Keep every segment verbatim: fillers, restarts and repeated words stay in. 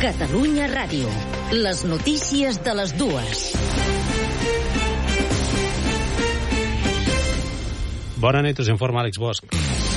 Catalunya Ràdio. Les notícies de les dues. Bona nit, us informa Àlex Bosch.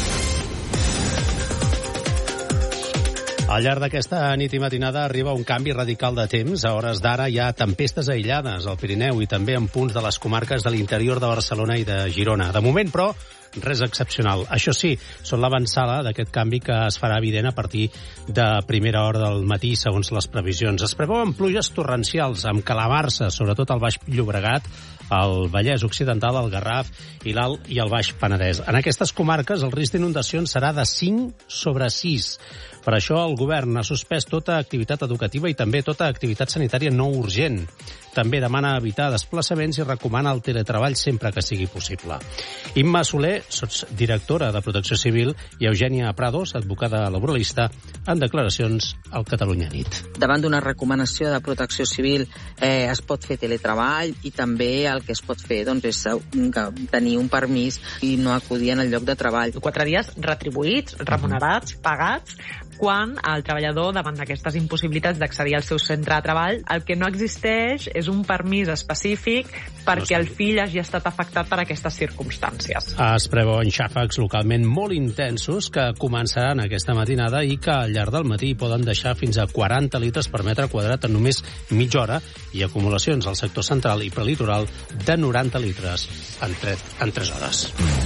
Al llarg d'aquesta nit i matinada arriba un canvi radical de temps. A hores d'ara hi ha tempestes aïllades al Pirineu i també en punts de les comarques de l'interior de Barcelona i de Girona. De moment, però, res excepcional. Això sí, són l'avançada d'aquest canvi que es farà evident a partir de primera hora del matí, segons les previsions. Es preveuen pluges torrencials amb calamarsa, sobretot al Baix Llobregat, al Vallès Occidental, al Garraf i l'Alt i el Baix Penedès. En aquestes comarques el risc d'inundacions serà de cinc sobre sis. Per això el govern ha suspès tota activitat educativa i també tota activitat sanitària no urgent. També demana evitar desplaçaments i recomana el teletreball sempre que sigui possible. Imma Soler, sotsdirectora de Protecció Civil, i Eugènia Prados, advocada laboralista, en declaracions al Catalunya Nit. Davant d'una recomanació de Protecció Civil eh, es pot fer teletreball i també el que es pot fer doncs, és tenir un permís i no acudir en el lloc de treball. Quatre dies retribuïts, remunerats, pagats, quan el treballador, davant d'aquestes impossibilitats d'accedir al seu centre de treball, el que no existeix és un permís específic perquè el fill hagi estat afectat per aquestes circumstàncies. Es preveuen xàfecs localment molt intensos que començaran aquesta matinada i que al llarg del matí poden deixar fins a quaranta litres per metre quadrat en només mitja hora i acumulacions al sector central i prelitoral de noranta litres en, tre- en tres hores.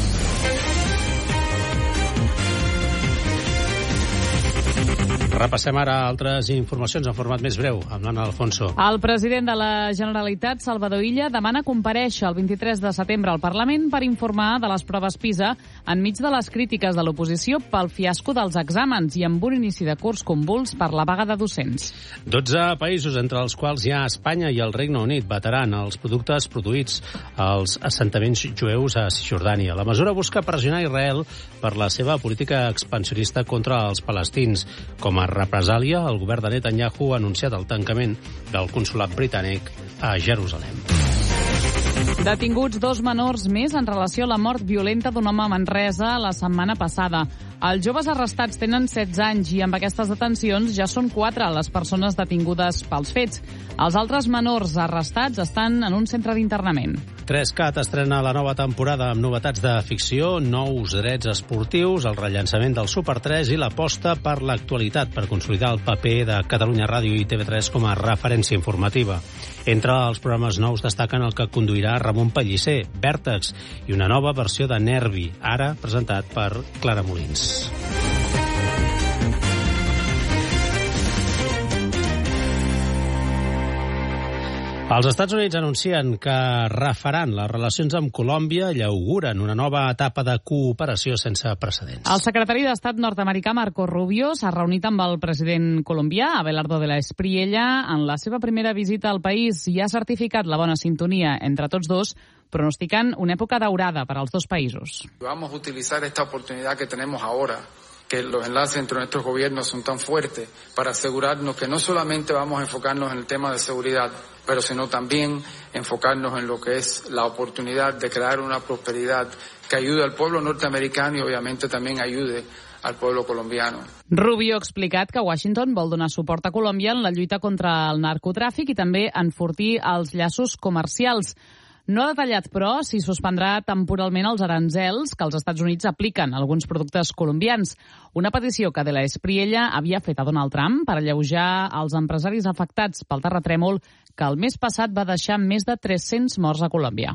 Repassem ara altres informacions en format més breu, amb l'Anna Alfonso. El president de la Generalitat, Salvador Illa, demana comparèixer el vint-i-tres de setembre al Parlament per informar de les proves PISA enmig de les crítiques de l'oposició pel fiasco dels exàmens i amb un inici de curs convuls per la vaga de docents. dotze països, entre els quals hi ha Espanya i el Regne Unit, vetaran els productes produïts als assentaments jueus a Cisjordània. La mesura busca pressionar Israel per la seva política expansionista contra els palestins. Com a represàlia, el govern de Netanyahu ha anunciat el tancament del consolat britànic a Jerusalem. Detinguts dos menors més en relació a la mort violenta d'un home a Manresa la setmana passada. Els joves arrestats tenen setze anys i amb aquestes detencions ja són quatre les persones detingudes pels fets. Els altres menors arrestats estan en un centre d'internament. tres cat estrena la nova temporada amb novetats de ficció, nous drets esportius, el rellançament del Super tres i l'aposta per l'actualitat per consolidar el paper de Catalunya Ràdio i T V tres com a referència informativa. Entre els programes nous destaquen el que conduirà Ramon Pellicer, Vèrtex i una nova versió de Nervi, ara presentat per Clara Molins. Els Estats Units anuncien que refaran les relacions amb Colòmbia i auguren una nova etapa de cooperació sense precedents. El secretari d'Estat nord-americà Marco Rubio s'ha reunit amb el president colombià, Abelardo de la Espriella, en la seva primera visita al país i ha certificat la bona sintonia entre tots dos, pronosticant una època daurada per als dos països. Vamos a utilizar esta oportunidad que tenemos ahora, que los enlaces entre nuestros gobiernos son tan fuertes, para asegurarnos que no solamente vamos a enfocarnos en el tema de seguridad, pero sino también enfocarnos en lo que es la oportunidad de crear una prosperidad que ayude al pueblo norteamericano y obviamente también ayude al pueblo colombiano. Rubio ha explicat que Washington vol donar suport a Colòmbia en la lluita contra el narcotràfic i també enfortir els llaços comercials. No ha detallat, però, si suspendrà temporalment els aranzels que els Estats Units apliquen a alguns productes colombians. Una petició que de la Espriella havia fet a Donald Trump per alleujar els empresaris afectats pel terratrèmol que el mes passat va deixar més de tres-cents morts a Colòmbia.